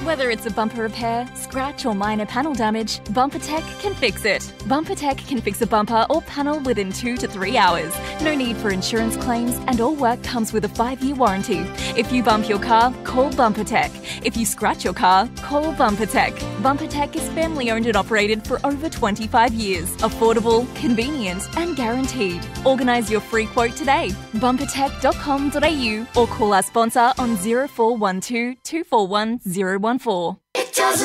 Whether it's a bumper repair, scratch or minor panel damage, BumperTech can fix it. BumperTech can fix a bumper or panel within 2 to 3 hours. No need for insurance claims and all work comes with a 5-year warranty. If you bump your car, call BumperTech. If you scratch your car, call BumperTech. BumperTech is family owned and operated for over 25 years. Affordable, convenient and guaranteed. Organise your free quote today. Bumpertech.com.au or call our sponsor on 0412 241 014.